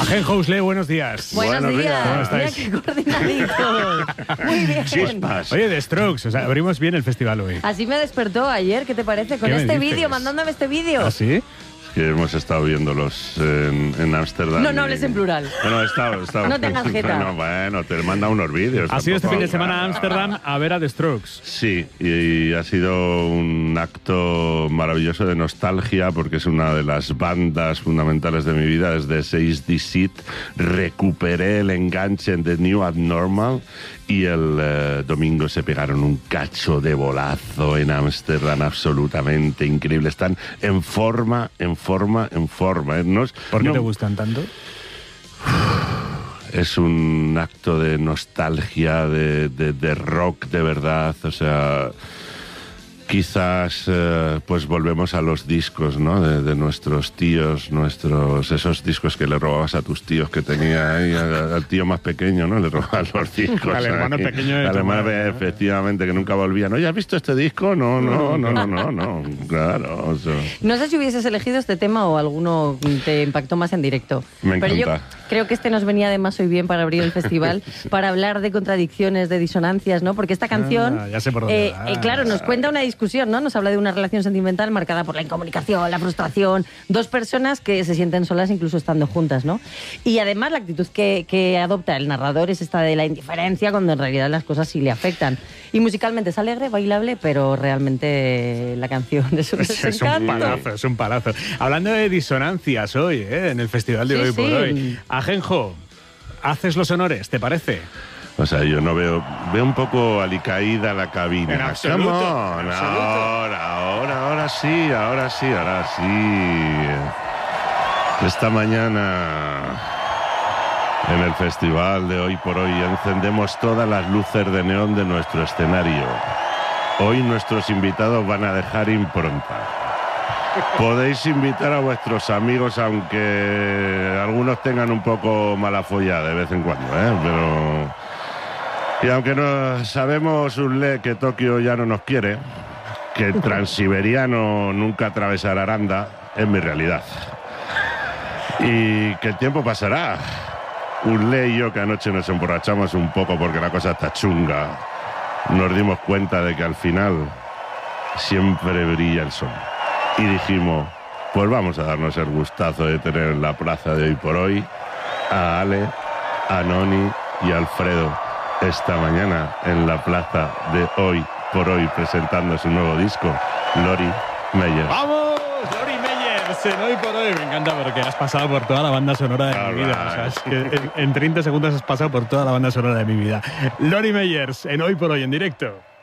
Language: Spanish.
Agen Housley, buenos días. Buenos días. ¿Cómo Mira estáis? qué coordinaditos. Muy bien. Chispas. Oye, The Strokes, o sea, abrimos bien el festival hoy. Así me despertó ayer, ¿qué te parece? Con ¿Qué me este dices? vídeo, mandándome este vídeo. ¿Ah, sí? Que hemos estado viéndolos en Ámsterdam. No hables en plural. Bueno, he estado. No tengas jeta. Bueno, te manda unos vídeos. Ha sido este fin tampoco, de semana a claro. Ámsterdam a ver a The Strokes. Sí, y ha sido un acto maravilloso de nostalgia porque es una de las bandas fundamentales de mi vida. Desde 6DC recuperé el enganche en The New Abnormal y el domingo se pegaron un cacho de bolazo en Ámsterdam absolutamente increíble. Están en forma. ¿No? ¿Por qué No- te gustan tanto? Es un acto de nostalgia, de rock de verdad, o sea, quizás pues volvemos a los discos, ¿no? De nuestros tíos, esos discos que le robabas a tus tíos que tenía ahí, al tío más pequeño, ¿no? Le robabas los discos. Al hermano ahí. pequeño de Al tu hermano, madre, ¿no? efectivamente, que nunca volvían. Oye, ¿has visto este disco? No, claro. O sea, No sé si hubieses elegido este tema o alguno te impactó más en directo. Me Pero yo encanta. creo que este nos venía además hoy bien para abrir el festival, para hablar de contradicciones, de disonancias, ¿no? Porque esta canción, ya sé por dónde vas. claro, nos cuenta una discusión, ¿no? Nos habla de una relación sentimental marcada por la incomunicación, la frustración, dos personas que se sienten solas incluso estando juntas, ¿no? Y además la actitud que adopta el narrador es esta de la indiferencia cuando en realidad las cosas sí le afectan. Y musicalmente es alegre, bailable, pero realmente la canción es un desencanto. Es un palazo. Hablando de disonancias hoy, en el festival de Sí, hoy por sí. hoy. Agenjo, haces los honores, ¿te parece? O sea, yo no veo un poco alicaída la cabina. En absoluto, Come on, en absoluto. ahora sí. Esta mañana en el festival de Hoy por Hoy encendemos todas las luces de neón de nuestro escenario. Hoy nuestros invitados van a dejar impronta. Podéis invitar a vuestros amigos, aunque algunos tengan un poco mala folla de vez en cuando, pero... Y aunque no sabemos, Urle, que Tokio ya no nos quiere, que el transiberiano nunca atravesará Aranda, es mi realidad. Y que el tiempo pasará. Urle y yo, que anoche nos emborrachamos un poco porque la cosa está chunga, nos dimos cuenta de que al final siempre brilla el sol. Y dijimos, pues vamos a darnos el gustazo de tener en la plaza de Hoy por Hoy a Ale, a Noni y a Alfredo esta mañana en la plaza de Hoy por Hoy presentando su nuevo disco, Lori Meyers. ¡Vamos! Lori Meyers, en Hoy por Hoy. Me encanta porque has pasado por toda la banda sonora de mi vida. O sea, es que en 30 segundos has pasado por toda la banda sonora de mi vida. Lori Meyers, en Hoy por Hoy, en directo.